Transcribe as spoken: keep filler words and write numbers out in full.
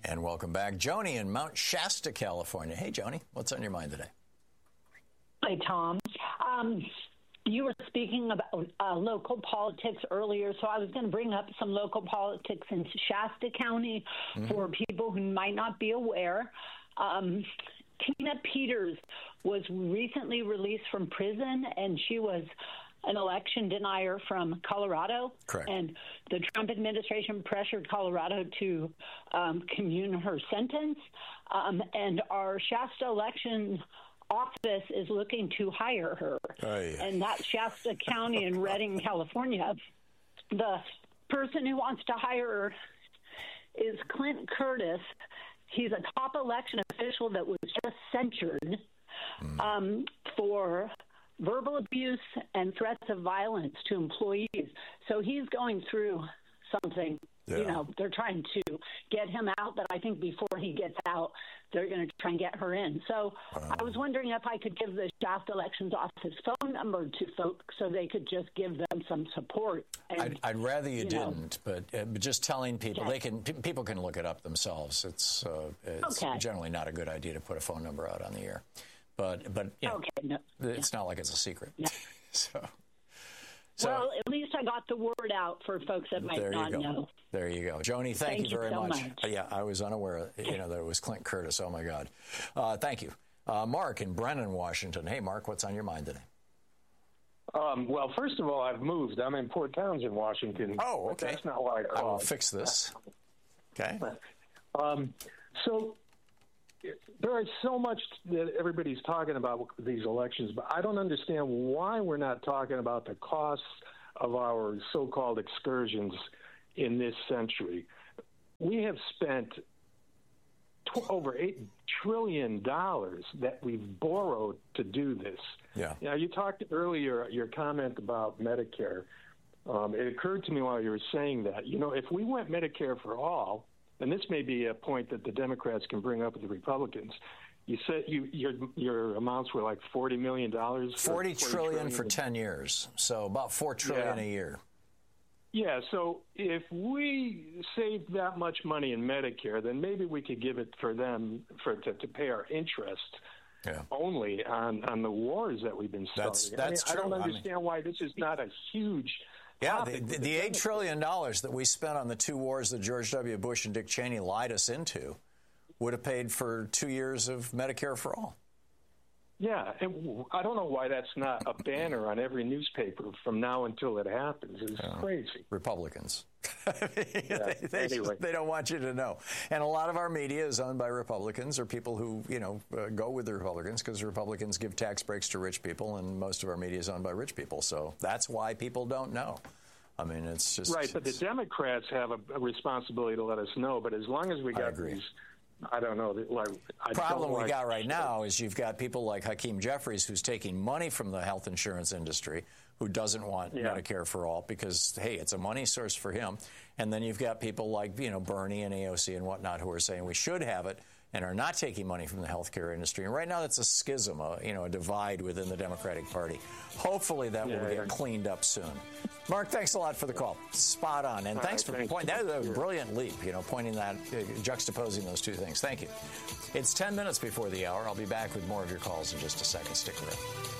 And welcome back. Joni in Mount Shasta, California. Hey, Joni, what's on your mind today? Hi, Tom. Um, you were speaking about uh, local politics earlier, so I was going to bring up some local politics in Shasta County mm-hmm. for people who might not be aware. Um, Tina Peters was recently released from prison, and she was an election denier from Colorado. Correct. And the Trump administration pressured Colorado to um, commune her sentence. Um, and our Shasta election office is looking to hire her. Oh, yeah. And that's Shasta County in Redding, California. The person who wants to hire her is Clint Curtis. He's a top election official that was just censured mm. um, for verbal abuse and threats of violence to employees. So he's going through something. Yeah. You know, they're trying to get him out, but I think before he gets out, they're going to try and get her in. So um, I was wondering if I could give the Shasta Elections Office phone number to folks so they could just give them some support. And, I'd, I'd rather you, you didn't, know. but, uh, but just telling people, okay. they can p- people can look it up themselves. It's, uh, it's okay. generally not a good idea to put a phone number out on the air. But, but you know, okay, no. it's yeah. not like it's a secret. Yeah. so, so, well, at least I got the word out for folks that might there not you go. know. There you go. Joni, thank, thank you very you so much. much. Uh, yeah, I was unaware, you know, that it was Clint Curtis. Oh, my God. Uh, thank you. Uh, Mark in Brennan, Washington. Hey, Mark, what's on your mind today? Um, well, first of all, I've moved. I'm in Port Townsend, Washington. Oh, okay. That's not why I called. I will fix this. Okay. Um, so there is so much that everybody's talking about with these elections, but I don't understand why we're not talking about the costs of our so-called excursions in this century. We have spent t- over eight trillion dollars that we've borrowed to do this. Yeah. Now, you talked earlier, your comment about Medicare. Um, it occurred to me while you were saying that, you know, if we went Medicare for all, and this may be a point that the Democrats can bring up with the Republicans, you said you, your your amounts were like forty million dollars. forty trillion for ten years, so about four trillion yeah. a year. Yeah, so if we saved that much money in Medicare, then maybe we could give it for them for to, to pay our interest yeah. only on, on the wars that we've been starting. That's, that's I, mean, true. I don't understand I mean, why this is not a huge Yeah, the, the, the eight trillion dollars that we spent on the two wars that George W. Bush and Dick Cheney lied us into would have paid for two years of Medicare for all. Yeah, and I don't know why that's not a banner on every newspaper from now until it happens. It's uh, crazy. Republicans. yeah, they, they, anyway. they don't want you to know. And a lot of our media is owned by Republicans or people who, you know, uh, go with the Republicans because Republicans give tax breaks to rich people, and most of our media is owned by rich people. So that's why people don't know. I mean, it's just... Right, but the Democrats have a, a responsibility to let us know, but as long as we got these... I don't know. Like, I problem don't we like, got right now is you've got people like Hakeem Jeffries, who's taking money from the health insurance industry, who doesn't want yeah. Medicare for all because, hey, it's a money source for him. And then you've got people like, you know, Bernie and A O C and whatnot who are saying we should have it and are not taking money from the healthcare industry. And right now that's a schism, a, you know, a divide within the Democratic Party. Hopefully that yeah, will yeah. get cleaned up soon. Mark, thanks a lot for the call. Spot on. And All thanks right, for thanks. pointing. That was a brilliant leap, you know, pointing that, uh, juxtaposing those two things. Thank you. It's ten minutes before the hour. I'll be back with more of your calls in just a second. Stick around.